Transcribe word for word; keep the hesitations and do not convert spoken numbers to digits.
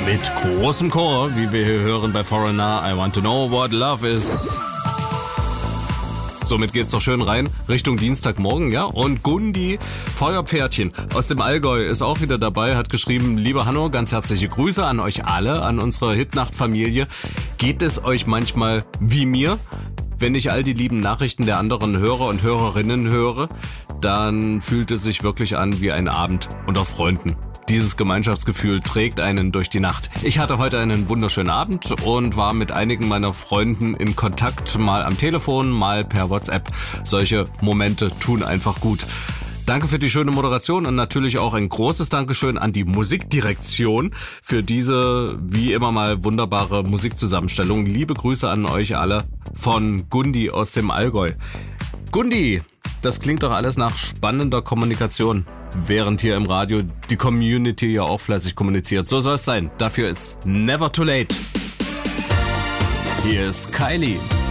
Mit großem Chor, wie wir hier hören bei Foreigner, I want to know what love is. Somit geht's doch schön rein Richtung Dienstagmorgen, ja? Und Gundi, Feuerpferdchen aus dem Allgäu, ist auch wieder dabei, hat geschrieben: Lieber Hanno, ganz herzliche Grüße an euch alle, an unsere Hitnacht-Familie. Geht es euch manchmal wie mir? Wenn ich all die lieben Nachrichten der anderen Hörer und Hörerinnen höre, dann fühlt es sich wirklich an wie ein Abend unter Freunden. Dieses Gemeinschaftsgefühl trägt einen durch die Nacht. Ich hatte heute einen wunderschönen Abend und war mit einigen meiner Freunden in Kontakt, mal am Telefon, mal per WhatsApp. Solche Momente tun einfach gut. Danke für die schöne Moderation und natürlich auch ein großes Dankeschön an die Musikdirektion für diese wie immer mal wunderbare Musikzusammenstellung. Liebe Grüße an euch alle von Gundi aus dem Allgäu. Gundi, das klingt doch alles nach spannender Kommunikation, während hier im Radio die Community ja auch fleißig kommuniziert. So soll es sein. Dafür ist Never Too Late. Hier ist Kylie.